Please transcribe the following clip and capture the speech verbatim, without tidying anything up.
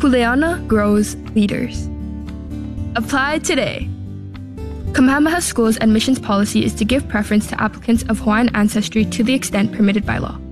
Kuleana grows leaders. Apply today. Kamehameha School's admissions policy is to give preference to applicants of Hawaiian ancestry to the extent permitted by law.